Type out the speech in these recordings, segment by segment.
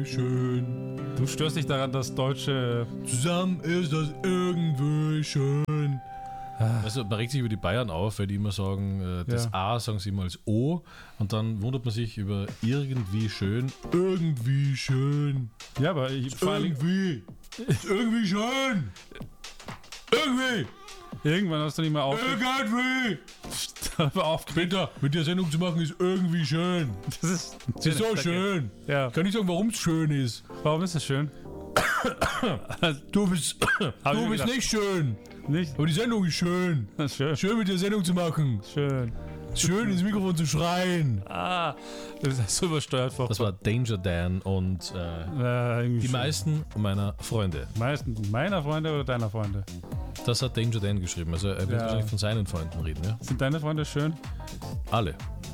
schön. Du störst dich daran, dass Deutsche... Zusammen ist das irgendwie schön. Also man regt sich über die Bayern auf, weil die immer sagen, das A sagen sie immer als O und dann wundert man sich über irgendwie schön. Irgendwie schön. Ja, aber vor allem, irgendwie schön. Irgendwie. irgendwann hast du nicht mehr Irgendwie. Peter, mit der Sendung zu machen ist irgendwie schön. Das ist so schön. Ja. Ich kann nicht sagen, warum es schön ist. Warum ist es schön? Du bist nicht schön. Nicht? Aber die Sendung ist schön. Das ist schön. Schön mit der Sendung zu machen. Schön. Schön ins Mikrofon zu schreien. Das ist so übersteuert. Das war Danger Dan und die meisten meiner Freunde. Meisten meiner Freunde oder deiner Freunde? Das hat Danger Dan geschrieben. Also er wird wahrscheinlich von seinen Freunden reden. Ja? Sind deine Freunde schön? Alle.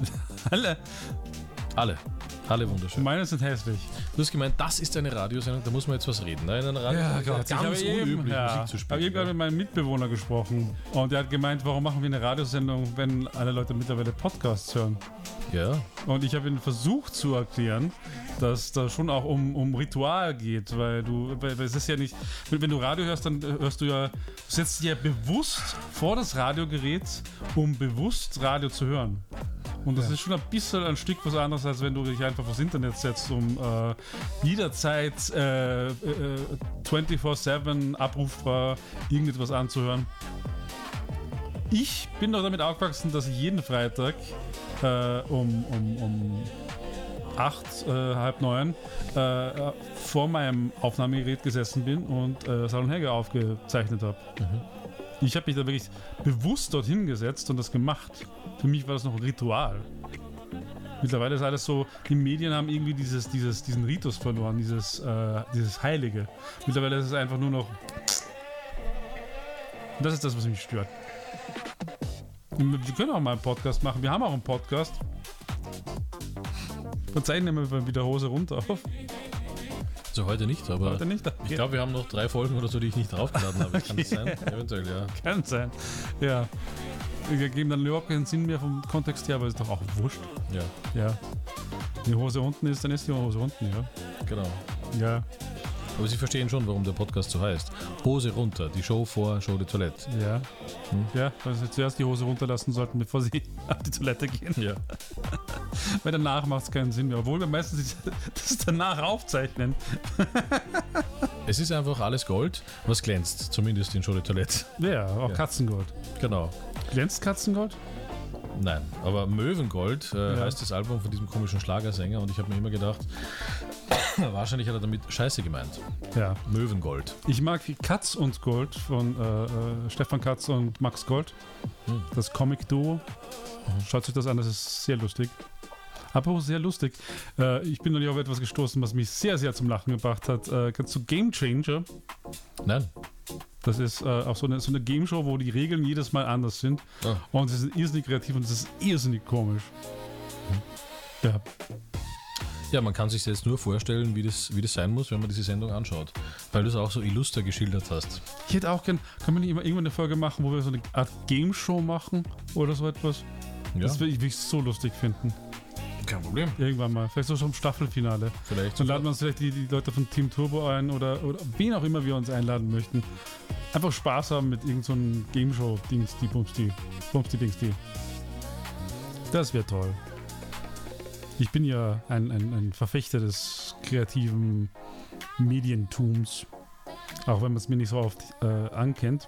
Alle. Alle wunderschön. Meine sind hässlich. Du hast gemeint, das ist eine Radiosendung, da muss man jetzt was reden. Ne? In einer Radiosendung ist ganz unüblich, Musik zu Ich spielen. habe eben gerade mit meinem Mitbewohner gesprochen und der hat gemeint, warum machen wir eine Radiosendung, wenn alle Leute mittlerweile Podcasts hören? Ja. Und ich habe ihn versucht zu erklären, dass da schon auch um Ritual geht, weil es ist ja nicht, wenn du Radio hörst, dann hörst du setzt dich ja bewusst vor das Radiogerät, um bewusst Radio zu hören. Und das ist schon ein bisschen ein Stück was anderes, als wenn du dich einfach aufs Internet setzt, um jederzeit 24/7 abrufbar irgendetwas anzuhören. Ich bin doch damit aufgewachsen, dass ich jeden Freitag um 8, halb 9 vor meinem Aufnahmegerät gesessen bin und Salon Helge aufgezeichnet habe. Ich habe mich da wirklich bewusst dorthin gesetzt und das gemacht. Für mich war das noch ein Ritual. Mittlerweile ist alles so, die Medien haben irgendwie diesen Ritus verloren, dieses Heilige. Mittlerweile ist es einfach nur noch... Und das ist das, was mich stört. Wir können auch mal einen Podcast machen. Wir haben auch einen Podcast. Verzeihen nehmen wir wieder Hose runter auf. Also heute nicht, aber Heute nicht, okay. ich glaube, wir haben noch 3 Folgen oder so, die ich nicht draufgeladen habe. Kann das sein? Eventuell, ja. Kann sein. Ja. Wir geben dann überhaupt keinen Sinn mehr vom Kontext her, aber ist doch auch wurscht. Ja. Die Hose unten ist, dann ist die Hose unten, ja. Genau. Ja. Aber Sie verstehen schon, warum der Podcast so heißt. Hose runter, die Show vor Show de Toilette. Ja. Ja, weil Sie zuerst die Hose runterlassen sollten, bevor Sie auf die Toilette gehen. Ja. Weil danach macht es keinen Sinn mehr. Obwohl wir meistens das danach aufzeichnen. Es ist einfach alles Gold, was glänzt, zumindest in Show de Toilette. Ja, auch Katzengold. Genau. Glänzt Katzengold? Nein, aber Möwengold heißt das Album von diesem komischen Schlagersänger und ich habe mir immer gedacht, wahrscheinlich hat er damit Scheiße gemeint. Ja. Möwengold. Ich mag Katz und Gold von Stefan Katz und Max Gold. Das Comic-Duo. Schaut euch das an, das ist sehr lustig. Apropos sehr lustig. Ich bin noch nicht auf etwas gestoßen, was mich sehr, sehr zum Lachen gebracht hat. Kennst du Game Changer? Nein. Das ist auch so eine Game Show, wo die Regeln jedes Mal anders sind. Und sie sind irrsinnig kreativ und es ist irrsinnig komisch. Ja. Ja, man kann sich jetzt nur vorstellen, wie das sein muss, wenn man diese Sendung anschaut. Weil du es auch so illuster geschildert hast. Ich hätte auch gern, kann man nicht immer irgendwann eine Folge machen, wo wir so eine Art Game Show machen oder so etwas? Ja. Das würde ich so lustig finden. Kein Problem. Irgendwann mal. Vielleicht so schon im Staffelfinale. Vielleicht. Dann laden wir uns vielleicht die Leute von Team Turbo ein oder wen auch immer wir uns einladen möchten. Einfach Spaß haben mit irgend so einem Game Show Dings, die Bumsti Dings, die. Das wäre toll. Ich bin ja ein Verfechter des kreativen Medientums. Auch wenn man es mir nicht so oft ankennt.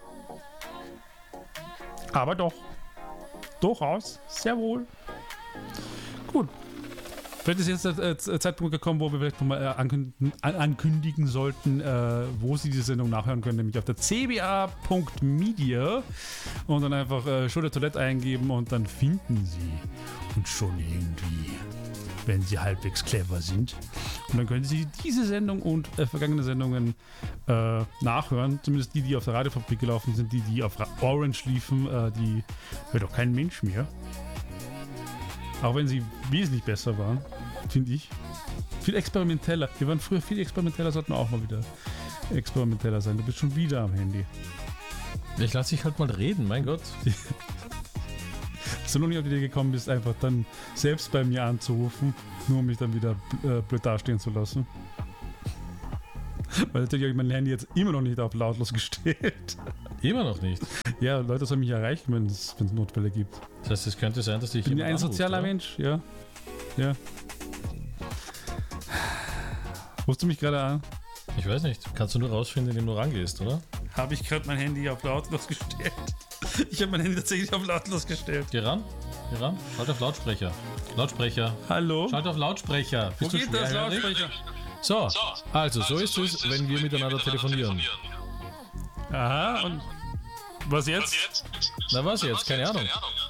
Aber doch. Durchaus. Sehr wohl. Gut. Vielleicht ist jetzt der Zeitpunkt gekommen, wo wir vielleicht nochmal ankündigen sollten, wo Sie diese Sendung nachhören können, nämlich auf der cba.media und dann einfach Show der Toilette eingeben und dann finden Sie uns schon irgendwie, wenn Sie halbwegs clever sind. Und dann können Sie diese Sendung und vergangene Sendungen nachhören, zumindest die auf der Radiofabrik gelaufen sind, die auf Orange liefen, die hört auch kein Mensch mehr. Auch wenn sie wesentlich besser waren, finde ich. Viel experimenteller. Wir waren früher viel experimenteller, sollten wir auch mal wieder experimenteller sein. Du bist schon wieder am Handy. Ich lasse dich halt mal reden, mein Gott. Dass du noch nicht auf die Idee gekommen bist, einfach dann selbst bei mir anzurufen, nur um mich dann wieder blöd dastehen zu lassen. Weil natürlich habe ich mein Handy jetzt immer noch nicht auf lautlos gestellt. Immer noch nicht. Ja, Leute sollen mich erreichen, wenn es Notfälle gibt. Das heißt, es könnte sein, dass dich Ich bin jemand ein anruft, sozialer oder? Mensch, ja. Ja. Rufst du mich gerade an? Ich weiß nicht. Kannst du nur rausfinden, indem du rangehst, oder? Habe ich gerade mein Handy auf lautlos gestellt? Ich habe mein Handy tatsächlich auf lautlos gestellt. Geh ran. Schalt auf Lautsprecher. Hallo? Schalt auf Lautsprecher. Wo Bist du geht das schwerhörig? Lautsprecher? So, also so ist es, wenn wir miteinander telefonieren. Aha, und was jetzt? Na was jetzt? Keine Ahnung.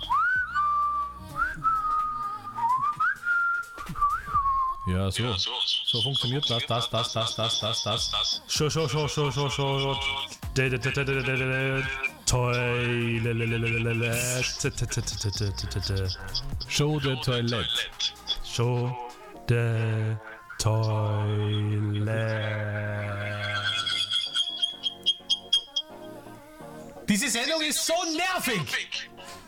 Ja, so funktioniert das. Show. Show the Toilette. Show the Toilet. Diese Sendung ist so nervig!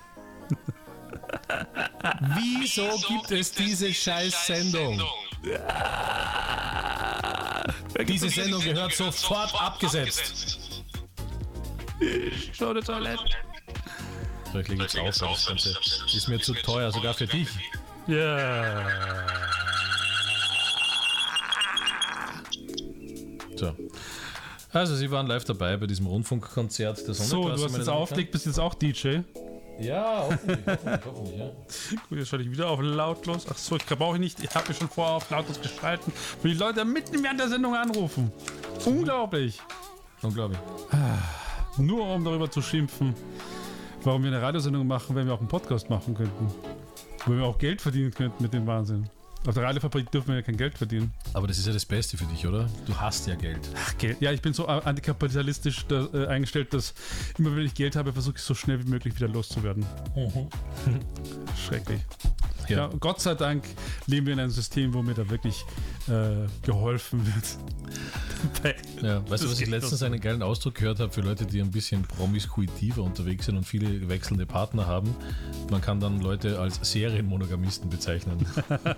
Wieso gibt es diese Scheiß-Sendung? Diese Sendung gehört sofort abgesetzt. Show the Toilet. So, ich lege jetzt auf, weil das Ganze ist mir zu teuer, sogar für dich. Ja. So. Also, Sie waren live dabei bei diesem Rundfunkkonzert der So, Sonderklasse. du hast jetzt aufgelegt, bist jetzt auch DJ. Ja, hoffentlich, ja. Gut, jetzt schalte ich wieder auf lautlos. Ach so, ich brauche nicht. Ich habe mich schon vorher auf lautlos geschalten, weil die Leute mitten während der Sendung anrufen. Unglaublich. Unglaublich. Nur um darüber zu schimpfen, warum wir eine Radiosendung machen, wenn wir auch einen Podcast machen könnten. Wenn wir auch Geld verdienen könnten mit dem Wahnsinn. Auf der Radiofabrik dürfen wir ja kein Geld verdienen. Aber das ist ja das Beste für dich, oder? Du hast ja Geld. Ach, Geld. Ja, ich bin so antikapitalistisch eingestellt, dass immer wenn ich Geld habe, versuche ich so schnell wie möglich wieder loszuwerden. Schrecklich. Ja, Gott sei Dank leben wir in einem System, wo mir da wirklich geholfen wird. Ja, weißt du, was ich letztens einen geilen Ausdruck gehört habe für Leute, die ein bisschen promiskuitiver unterwegs sind und viele wechselnde Partner haben? Man kann dann Leute als Serienmonogamisten bezeichnen.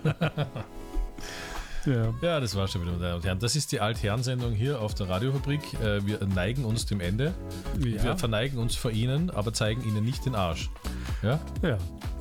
Ja. Ja, das war schon wieder, meine Damen und Herren. Das ist die Altherrensendung hier auf der Radiofabrik. Wir neigen uns dem Ende. Ja. Wir verneigen uns vor Ihnen, aber zeigen Ihnen nicht den Arsch. Ja? Ja.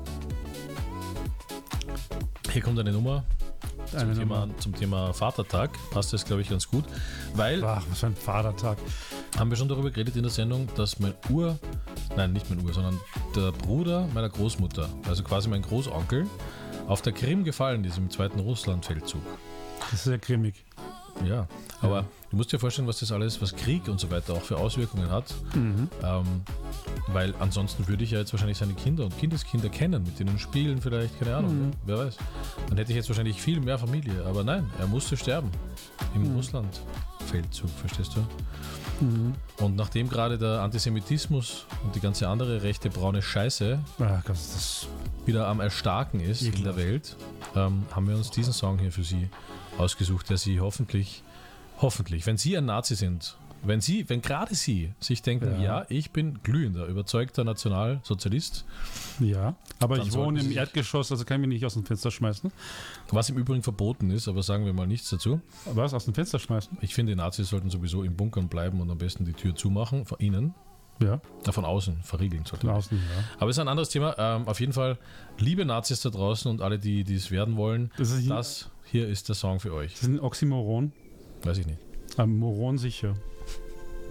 Hier kommt eine Nummer. Eine Nummer. Zum Thema Vatertag passt das, glaube ich, ganz gut. Weil, Ach, was für ein Vatertag. haben wir schon darüber geredet in der Sendung, dass nicht mein Ur, sondern der Bruder meiner Großmutter, also quasi mein Großonkel, auf der Krim gefallen ist im zweiten Russlandfeldzug. Das ist ja grimmig. Ja, aber du musst dir vorstellen, was das alles, was Krieg und so weiter auch für Auswirkungen hat. Weil ansonsten würde ich ja jetzt wahrscheinlich seine Kinder und Kindeskinder kennen, mit denen spielen vielleicht, keine Ahnung, wer weiß. Dann hätte ich jetzt wahrscheinlich viel mehr Familie, aber nein, er musste sterben im Russlandfeldzug, verstehst du? Und nachdem gerade der Antisemitismus und die ganze andere rechte braune Scheiße Ach, Gott, das wieder am Erstarken ist in der Welt, haben wir uns diesen Song hier für Sie ausgesucht, der Sie hoffentlich, wenn Sie ein Nazi sind, wenn gerade Sie sich denken, ja, ich bin glühender, überzeugter Nationalsozialist, ja, aber Dann ich sollten wohne Sie im sich- Erdgeschoss, also kann ich mich nicht aus dem Fenster schmeißen. was im Übrigen verboten ist, aber sagen wir mal nichts dazu. Was? Aus dem Fenster schmeißen? Ich finde, Nazis sollten sowieso im Bunkern bleiben und am besten die Tür zumachen, von innen, Ja, von außen, verriegeln sollte man. draußen, ja. Aber es ist ein anderes Thema. Auf jeden Fall, liebe Nazis da draußen und alle, die es werden wollen, Das ist das hier ist der Song für euch. Das ist ein Oxymoron. Weiß ich nicht. Ein Moron sicher.